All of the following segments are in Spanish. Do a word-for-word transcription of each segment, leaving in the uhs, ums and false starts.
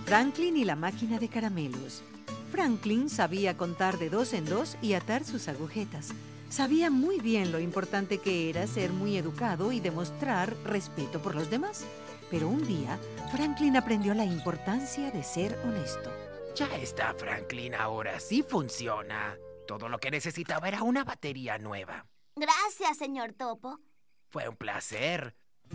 Franklin y la máquina de caramelos. Franklin sabía contar de dos en dos y atar sus agujetas. Sabía muy bien lo importante que era ser muy educado y demostrar respeto por los demás. Pero un día, Franklin aprendió la importancia de ser honesto. Ya está, Franklin, ahora sí funciona. Todo lo que necesitaba era una batería nueva. Gracias, señor Topo. Fue un placer.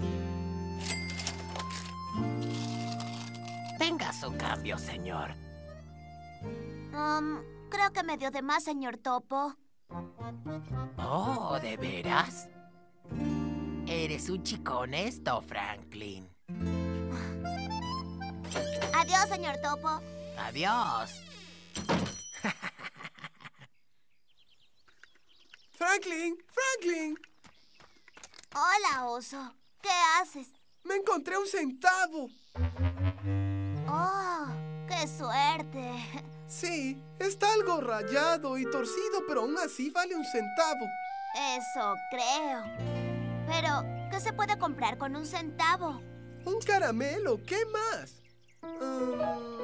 Tenga su cambio, señor. Um, creo que me dio de más, señor Topo. Oh, ¿de veras? Eres un chico honesto, Franklin. Adiós, señor Topo. Adiós. Franklin, Franklin. Hola, oso. ¿Qué haces? Me encontré un centavo. Oh, qué suerte. Sí, está algo rayado y torcido, pero aún así vale un centavo. Eso creo. Pero, ¿qué se puede comprar con un centavo? Un caramelo, ¿qué más? Um,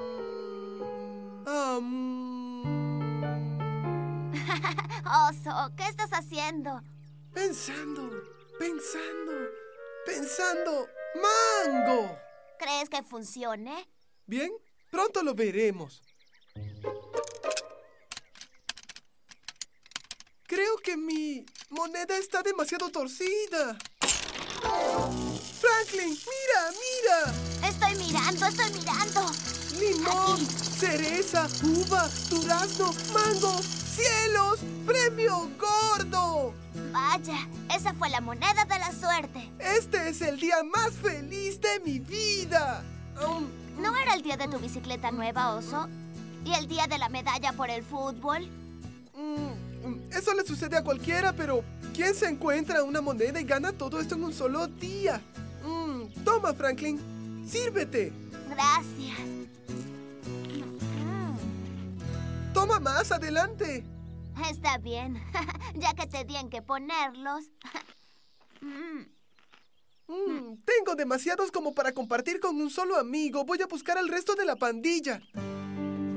um, Oso, ¿qué estás haciendo? Pensando, pensando, pensando. ¡Mango! ¿Crees que funcione? Bien, pronto lo veremos. Creo que mi moneda está demasiado torcida. Franklin, mira, mira. Estoy mirando, estoy mirando. Limón, Aquí. cereza, uva, durazno, mango, cielos, premio gordo. Vaya, esa fue la moneda de la suerte. Este es el día más feliz de mi vida. Um, ¿No era el día de tu bicicleta nueva, oso? ¿Y el día de la medalla por el fútbol? mm, eso le sucede a cualquiera, pero ¿quién se encuentra una moneda y gana todo esto en un solo día? Mm, toma, Franklin, sírvete. Gracias. Mm, Toma más, adelante. Está bien, ya que te di en qué ponerlos. Mm, Mm, tengo demasiados como para compartir con un solo amigo. Voy a buscar al resto de la pandilla.